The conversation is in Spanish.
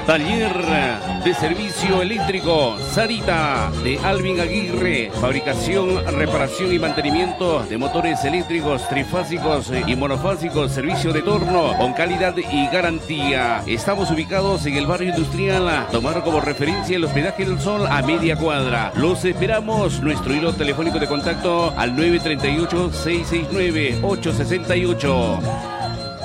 Taller de servicio eléctrico Sarita de Alvin Aguirre. Fabricación, reparación y mantenimiento de motores eléctricos trifásicos y monofásicos. Servicio de torno con calidad y garantía. Estamos ubicados en el barrio industrial. Tomar como referencia el hospedaje del Sol a media cuadra. Los esperamos. Nuestro hilo telefónico de contacto al 938-669-868.